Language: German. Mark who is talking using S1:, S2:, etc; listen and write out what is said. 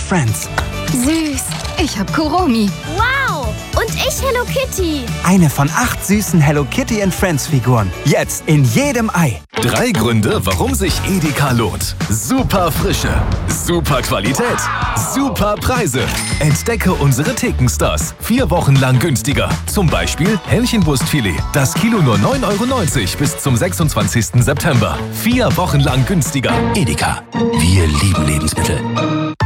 S1: Friends.
S2: Süß. Ich hab Kuromi.
S3: Wow. Und ich Hello Kitty.
S1: Eine von 8 süßen Hello Kitty and Friends Figuren. Jetzt in jedem Ei.
S4: 3 Gründe, warum sich Edeka lohnt. Super Frische, super Qualität, super Preise. Entdecke unsere Thekenstars. 4 Wochen lang günstiger. Zum Beispiel Hähnchenbrustfilet. Das Kilo nur 9,90 € bis zum 26. September. 4 Wochen lang günstiger.
S5: Edeka. Wir lieben Lebensmittel.